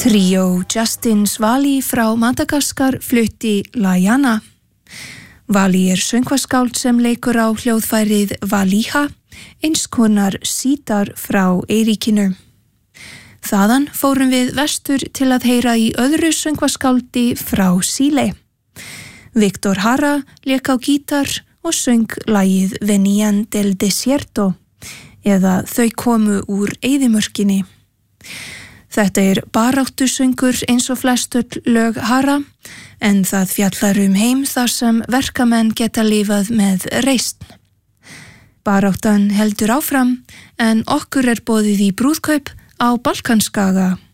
Tríó Justin Svali frá Madagaskar flutti Lajana. Vali söngvaskáld sem leikur á hljóðfærið Valiha, eins konar sítar frá Eiríkinu. Þaðan fórum við vestur til að heyra í öðru söngvaskáldi frá Síle. Victor Hara lék á gítar og söng lagið Venían del Desierto, eða Þau komu úr eyðimörkinni. Þetta baráttusöngur eins og flestöll lög Hara, en það fjallar heim þar sem verkamenn geta lifað með reisn. Baráttan heldur áfram, en okkur boðið í brúðkaup á Balkanskaga.